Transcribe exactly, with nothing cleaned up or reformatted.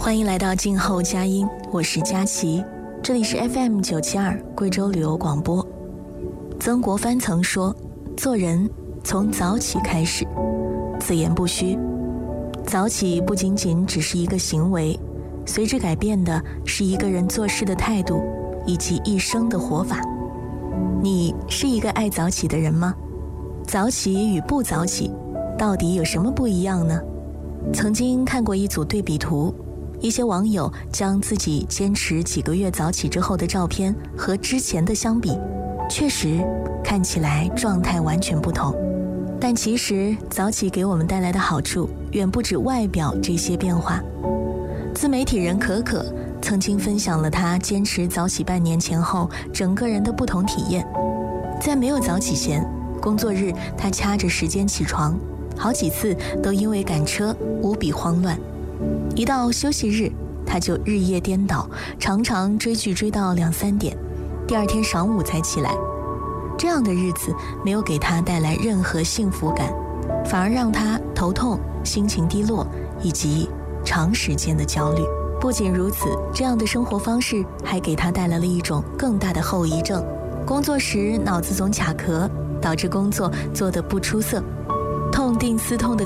欢迎来到静候佳音，我是佳琪，这里是 F M 九七二贵州旅游广播。曾国藩曾说，做人从早起开始，自言不虚。早起不仅仅只是一个行为，随之改变的是一个人做事的态度以及一生的活法。你是一个爱早起的人吗？早起与不早起到底有什么不一样呢？曾经看过一组对比图，一些网友将自己坚持几个月早起之后的照片和之前的相比，确实看起来状态完全不同。但其实早起给我们带来的好处远不止外表这些变化。自媒体人可可曾经分享了他坚持早起半年前后整个人的不同体验。在没有早起前，工作日他掐着时间起床，好几次都因为赶车无比慌乱。一到休息日，他就日夜颠倒，常常追剧追到两三点，第二天晌午才起来。这样的日子没有给他带来任何幸福感，反而让他头痛、心情低落以及长时间的焦虑。不仅如此，这样的生活方式还给他带来了一种更大的后遗症，工作时脑子总卡壳，导致工作做得不出色，痛定思痛的